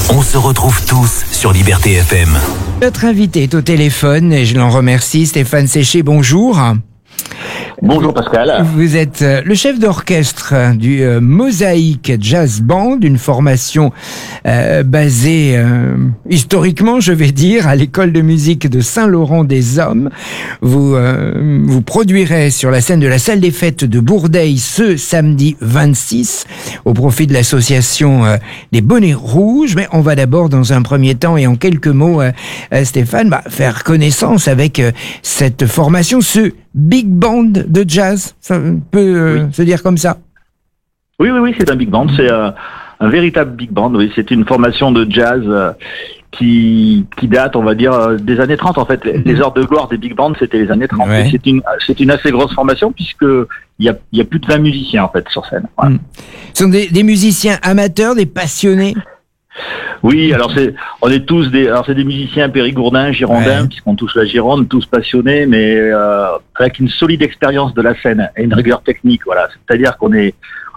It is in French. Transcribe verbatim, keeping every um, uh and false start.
On se retrouve tous sur Liberté F M. Notre invité est au téléphone et je l'en remercie, Stéphane Séché, bonjour. Bonjour Pascal. Vous êtes le chef d'orchestre du euh, Mosaïque Jazz Band, une formation euh, basée euh, historiquement, je vais dire, à l'école de musique de Saint-Laurent-des-Hommes. Vous euh, vous produirez sur la scène de la salle des fêtes de Bourdeil ce samedi vingt-six au profit de l'association euh, des Bonnets Rouges. Mais on va d'abord, dans un premier temps et en quelques mots, euh, euh, Stéphane, bah, faire connaissance avec euh, cette formation, ce big band de jazz, ça peut euh, oui. se dire comme ça. Oui, oui, oui, c'est un big band, c'est euh, un véritable big band. Oui, c'est une formation de jazz euh, qui qui date, on va dire, euh, des années trente. En fait, les, les heures de gloire des big bands, c'était les années trente. Ouais. C'est une c'est une assez grosse formation puisque il y a il y a plus de vingt musiciens en fait sur scène. Voilà. Mm. Ce sont des, des musiciens amateurs, des passionnés. Oui, alors c'est, on est tous des, alors c'est des musiciens périgourdins, girondins, ouais. puisqu'on touche la Gironde, tous passionnés, mais euh, avec une solide expérience de la scène et une rigueur technique. Voilà, c'est-à-dire qu'on est,